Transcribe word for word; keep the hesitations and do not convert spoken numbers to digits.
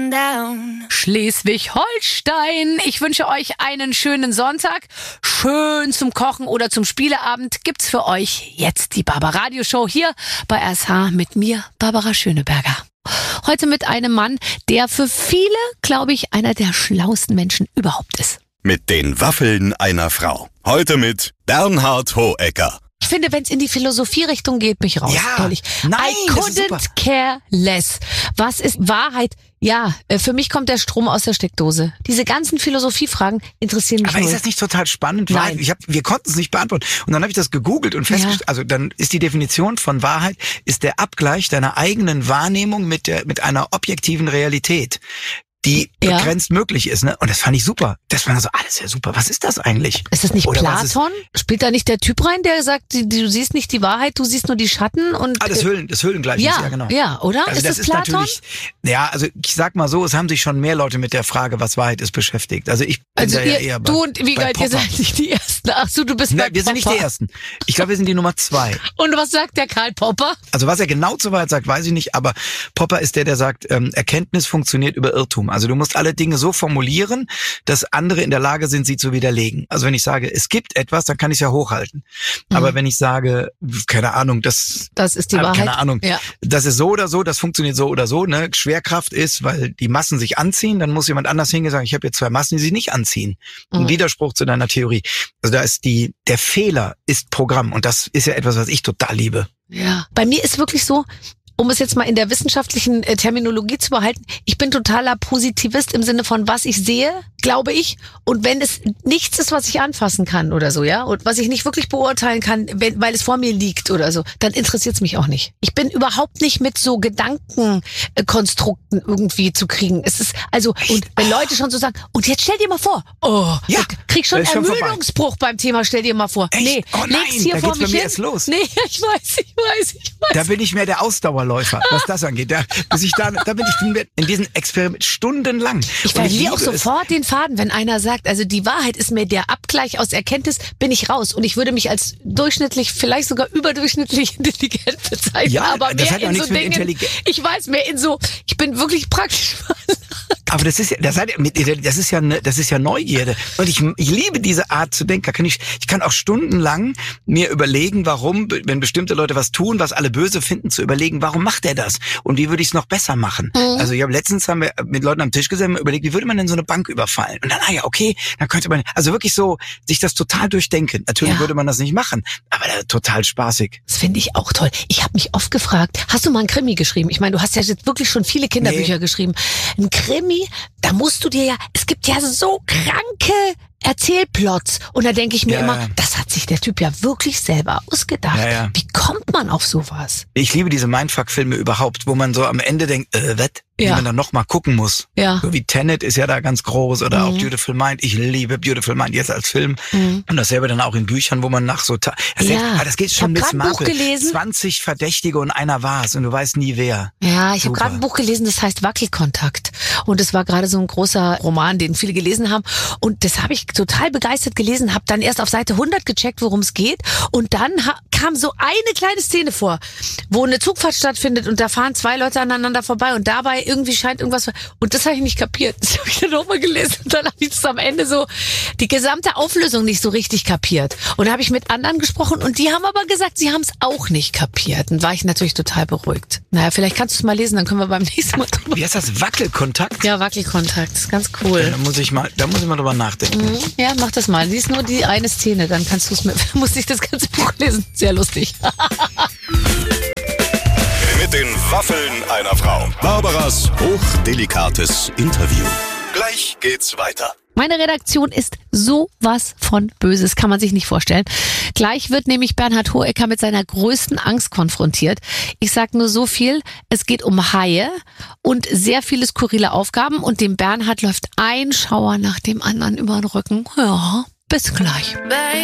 down. Schleswig-Holstein. Ich wünsche euch einen schönen Sonntag. Schön zum Kochen oder zum Spieleabend gibt's für euch jetzt die Barbaradio-Show hier bei R S H mit mir, Barbara Schöneberger. Heute mit einem Mann, der für viele, glaube ich, einer der schlauesten Menschen überhaupt ist. Mit den Waffeln einer Frau. Heute mit Bernhard Hohecker. Ich finde, wenn es in die Philosophie-Richtung geht, bin ich raus. Ja, Ehrlich. nein, I das ist super. couldn't care less. Was ist Wahrheit? Ja, äh, für mich kommt der Strom aus der Steckdose. Diese ganzen Philosophiefragen interessieren mich Aber null. ist das nicht total spannend? Nein. Ich hab, wir konnten es nicht beantworten. Und dann habe ich das gegoogelt und festgestellt, Ja. also dann ist die Definition von Wahrheit, ist der Abgleich deiner eigenen Wahrnehmung mit der mit einer objektiven Realität, die Ja. begrenzt möglich ist. Ne? Und das fand ich super. Das war so, ah, das ist ja super. Was ist das eigentlich? Ist das nicht Oder was ist- Platon? Spielt da nicht der Typ rein, der sagt, die, die, du siehst nicht die Wahrheit, du siehst nur die Schatten? Und Ah, das Höhlen, das Höhlengleichnis, ja, ja genau. ja, oder? Also ist das das ist Platon? natürlich, ja, also ich sag mal so, es haben sich schon mehr Leute mit der Frage, was Wahrheit ist, beschäftigt. Also ich bin Also da ihr, ja eher bei, du und wie bei geil, ihr Popper. seid nicht die Ersten. Ach so, du bist Ne, bei wir sind nicht Popper. die Ersten. Ich glaube, wir sind die Nummer zwei. Und was sagt der Karl Popper? Also was er genau zur Wahrheit sagt, weiß ich nicht, aber Popper ist der, der sagt, ähm, Erkenntnis funktioniert über Irrtum. Also du musst alle Dinge so formulieren, dass andere in der Lage sind, sie zu widerlegen. Also wenn ich sage, es gibt etwas, dann kann ich es ja hochhalten. Mhm. Aber wenn ich sage, keine Ahnung, das, Das ist die äh, Wahrheit. keine Ahnung, Ja. das ist so oder so, das funktioniert so oder so. Ne? Schwerkraft ist, weil die Massen sich anziehen, dann muss jemand anders hingehen und sagen, ich habe jetzt zwei Massen, die sich nicht anziehen. Ein Mhm. Widerspruch zu deiner Theorie. Also da ist die, der Fehler ist Programm und das ist ja etwas, was ich total liebe. Ja. Bei mir ist wirklich so, um es jetzt mal in der wissenschaftlichen äh, Terminologie zu behalten, ich bin totaler Positivist im Sinne von, was ich sehe, glaube ich. Und wenn es nichts ist, was ich anfassen kann oder so, ja, und was ich nicht wirklich beurteilen kann, wenn, weil es vor mir liegt oder so, dann interessiert es mich auch nicht. Ich bin überhaupt nicht mit so Gedankenkonstrukten irgendwie zu kriegen. Es ist, also, und wenn Leute schon so sagen, und jetzt stell dir mal vor, oh, Ja, ich krieg schon das ist schon vorbei. Ermüdungsbruch beim Thema, stell dir mal vor. Echt? Nee, Oh nein, leg's hier da vor geht's bei mich mir hin. erst los. Nee, ich weiß, ich weiß, ich weiß. Da bin ich mehr der Ausdauerläufer, was das angeht. Da, bis ich da, da bin ich bin in diesem Experiment stundenlang. Ich Und verliere auch liebe es. sofort den Faden, wenn einer sagt, also die Wahrheit ist mir der Abgleich aus Erkenntnis, bin ich raus. Und ich würde mich als durchschnittlich, vielleicht sogar überdurchschnittlich intelligent bezeichnen. Ja, aber das mehr hat ja in so nichts mit Dingen, Intelligenz- ich weiß, mehr in so, ich bin wirklich praktisch. Aber das ist ja, das, hat, das ist ja, ne- das ist ja Neugierde. Und ich, ich liebe diese Art zu denken. Da kann ich, ich kann auch stundenlang mir überlegen, warum, wenn bestimmte Leute was tun, was alle böse finden, zu überlegen, warum macht er das? Und wie würde ich es noch besser machen? Mhm. Also ich habe letztens haben wir mit Leuten am Tisch gesessen und überlegt, wie würde man denn so eine Bank überfallen? Und dann, ah ja, okay, dann könnte man, also wirklich so, sich das total durchdenken. Natürlich Ja. würde man das nicht machen, aber äh, total spaßig. Das finde ich auch toll. Ich habe mich oft gefragt, hast du mal einen Krimi geschrieben? Ich meine, du hast ja jetzt wirklich schon viele Kinderbücher Nee. geschrieben. Ein Krimi, da musst du dir ja, es gibt ja so kranke Erzählplots. Und da denke ich mir Ja, immer, ja. das hat sich der Typ ja wirklich selber ausgedacht. Ja, ja. Wie kommt man auf sowas? Ich liebe diese Mindfuck-Filme überhaupt, wo man so am Ende denkt, äh, was? Die Ja. man dann noch mal gucken muss. Ja. So wie Tenet ist ja da ganz groß oder auch Mhm. Beautiful Mind. Ich liebe Beautiful Mind jetzt als Film. Mhm. Und dasselbe dann auch in Büchern, wo man nach so... Ta- das, Ja. heißt, ah, das geht Ich schon hab Miss grad ein Buch Marple. gelesen. zwanzig Verdächtige und einer war's und du weißt nie wer. Ja, ich habe Super. gerade ein Buch gelesen, das heißt Wackelkontakt. Und es war gerade so ein großer Roman, den viele gelesen haben. Und das habe ich total begeistert gelesen, habe dann erst auf Seite hundert gecheckt, worum es geht. Und dann ha- kam so eine kleine Szene vor, wo eine Zugfahrt stattfindet und da fahren zwei Leute aneinander vorbei und dabei irgendwie scheint irgendwas... Und das habe ich nicht kapiert. Das habe ich dann nochmal gelesen. Und dann habe ich es am Ende so, die gesamte Auflösung nicht so richtig kapiert. Und da habe ich mit anderen gesprochen und die haben aber gesagt, sie haben es auch nicht kapiert. Und war ich natürlich total beruhigt. Naja, vielleicht kannst du es mal lesen, dann können wir beim nächsten Mal drüber... Wie heißt das? Wackelkontakt? Ja, Wackelkontakt, ist ganz cool. Da muss ich mal, da muss ich mal drüber nachdenken. Mhm. Ja, mach das mal. Lies nur die eine Szene, dann kannst du es mir, muss ich das ganze Buch lesen. Sehr lustig. Mit den Waffeln einer Frau. Barbaras hochdelikates Interview. Gleich geht's weiter. Meine Redaktion ist sowas von Böses, kann man sich nicht vorstellen. Gleich wird nämlich Bernhard Hohecker mit seiner größten Angst konfrontiert. Ich sag nur so viel, es geht um Haie und sehr viele skurrile Aufgaben und dem Bernhard läuft ein Schauer nach dem anderen über den Rücken. Ja, bis gleich.